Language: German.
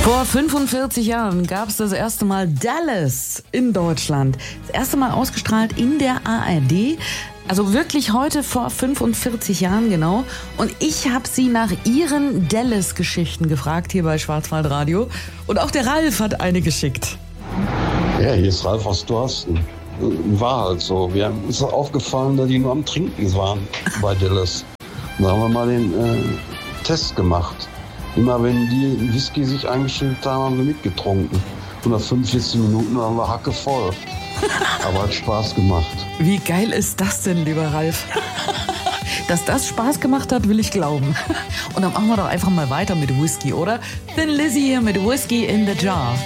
Vor 45 Jahren gab es das erste Mal Dallas in Deutschland. Das erste Mal ausgestrahlt in der ARD. Also wirklich heute vor 45 Jahren genau. Und ich habe sie nach ihren Dallas-Geschichten gefragt hier bei Schwarzwaldradio. Und auch der Ralf hat eine geschickt. Ja, hier ist Ralf aus Dorsten. War halt so. Uns ist aufgefallen, dass die nur am Trinken waren bei Dallas. Da haben wir mal den Test gemacht. Immer wenn die Whisky sich eingeschüttet haben, haben wir mitgetrunken. Und nach 45 Minuten waren wir hackevoll. Aber hat Spaß gemacht. Wie geil ist das denn, lieber Ralf? Dass das Spaß gemacht hat, will ich glauben. Und dann machen wir doch einfach mal weiter mit Whisky, oder? Thin Lizzy hier mit Whisky in the Jar.